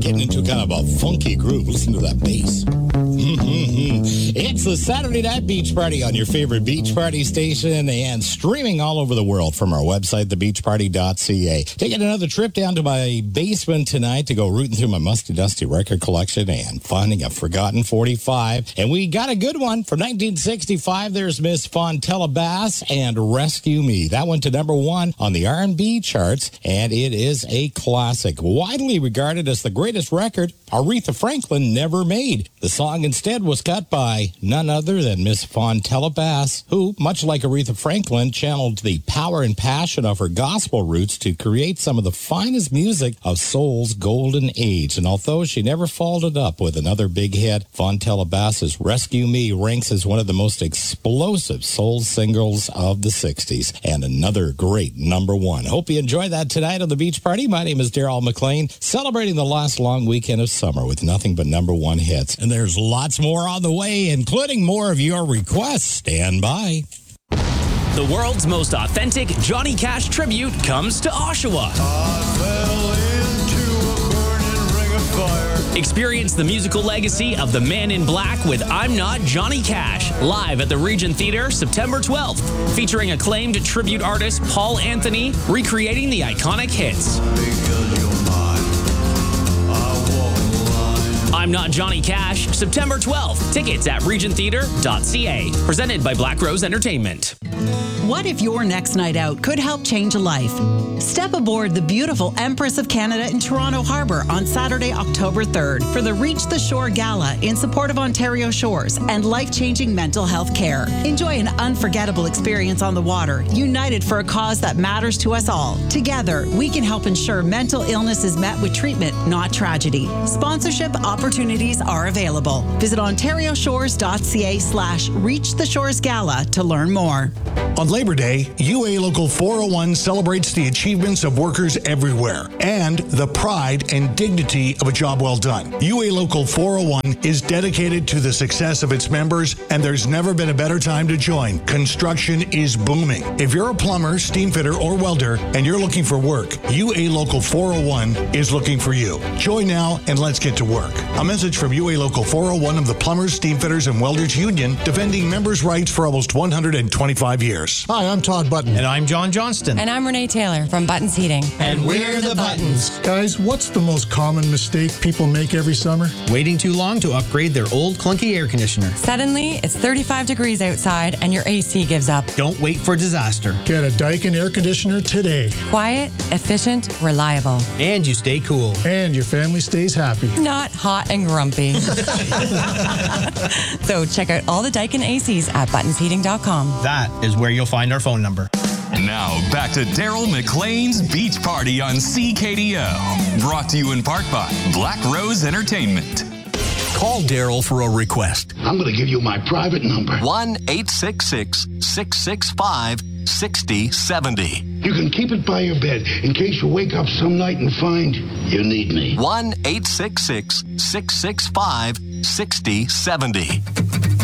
Getting into kind of a funky groove. Listen to that bass. It's the Saturday Night Beach Party on your favorite beach party station and streaming all over the world from our website, thebeachparty.ca. Taking another trip down to my basement tonight to go rooting through my musty, dusty record collection and finding a forgotten 45. And we got a good one from 1965. There's Miss Fontella Bass and Rescue Me. That went to number 1 on the R&B charts, and it is a classic. Widely regarded as the greatest record Aretha Franklin never made. The song instead was cut by none other than Miss Fontella Bass, who, much like Aretha Franklin, channeled the power and passion of her gospel roots to create some of the finest music of soul's golden age. And although she never followed up with another big hit, Fontella Bass's Rescue Me ranks as one of the most explosive soul singles of the 60s, and another great number 1. Hope you enjoy that tonight on the Beach Party. My name is Daryl McLean, celebrating the last long weekend of summer with nothing but number 1 hits. And there's lots more on the way, including more of your requests. Stand by. The world's most authentic Johnny Cash tribute comes to Oshawa. I fell into a burning ring of fire. Experience the musical legacy of the Man in Black with I'm Not Johnny Cash, live at the Regent Theatre September 12th, featuring acclaimed tribute artist Paul Anthony, recreating the iconic hits. Because you're mine, I walk the line. I'm Not Johnny Cash, September 12th. Tickets at regenttheatre.ca. Presented by Black Rose Entertainment. What if your next night out could help change a life? Step aboard the beautiful Empress of Canada in Toronto Harbour on Saturday, October 3rd for the Reach the Shore Gala in support of Ontario Shores and life-changing mental health care. Enjoy an unforgettable experience on the water, united for a cause that matters to us all. Together, we can help ensure mental illness is met with treatment, not tragedy. Sponsorship opportunities are available. Visit ontarioshores.ca/Reach the Shores Gala to learn more. On Labor Day, UA Local 401 celebrates the achievements of workers everywhere and the pride and dignity of a job well done. UA Local 401 is dedicated to the success of its members, and there's never been a better time to join. Construction is booming. If you're a plumber, steam fitter, or welder, and you're looking for work, UA Local 401 is looking for you. Join now and let's get to work. A message from UA Local 401 of the Plumbers, Steam Fitters, and Welders Union, defending members' rights for almost 125 years. Hi, I'm Todd Button. And I'm John Johnston. And I'm Renee Taylor from Buttons Heating. And we're the Buttons. Guys, what's the most common mistake people make every summer? Waiting too long to upgrade their old clunky air conditioner. Suddenly, it's 35 degrees outside and your AC gives up. Don't wait for disaster. Get a Daikin air conditioner today. Quiet, efficient, reliable. And you stay cool. And your family stays happy. Not hot and grumpy. So check out all the Daikin ACs at buttonsheating.com. That is where you'll find our phone number. Now, back to Daryl McLean's Beach Party on CKDO. Brought to you in part by Black Rose Entertainment. Call Daryl for a request. I'm going to give you my private number. 1-866-665-6070. You can keep it by your bed in case you wake up some night and find you need me. 1-866-665-6070.